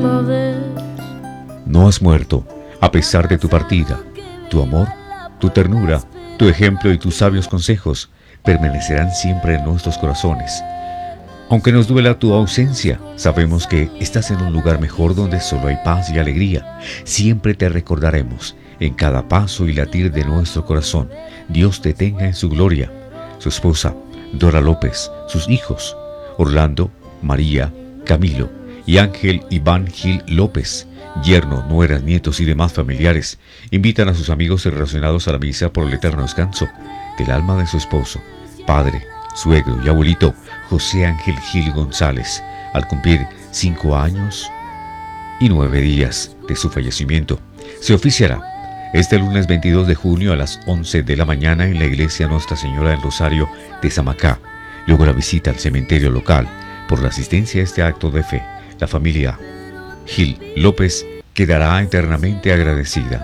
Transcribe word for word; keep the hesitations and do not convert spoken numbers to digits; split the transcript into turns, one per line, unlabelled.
No has muerto, a pesar de tu partida. Tu amor, tu ternura, tu ejemplo y tus sabios consejos permanecerán siempre en nuestros corazones. Aunque nos duela tu ausencia, sabemos que estás en un lugar mejor donde solo hay paz y alegría. Siempre te recordaremos en cada paso y latir de nuestro corazón. Dios te tenga en su gloria. Su esposa, Dora López, sus hijos, Orlando, María, Camilo y Ángel Iván Gil López, yerno, nueras, nietos y demás familiares, invitan a sus amigos relacionados a la misa por el eterno descanso del alma de su esposo, padre, suegro y abuelito José Ángel Gil González, al cumplir cinco años y nueve días de su fallecimiento. Se oficiará este lunes veintidós de junio a las once de la mañana en la iglesia Nuestra Señora del Rosario de Samacá. Luego la visita al cementerio local. Por la asistencia a este acto de fe, la familia Gil López quedará eternamente agradecida.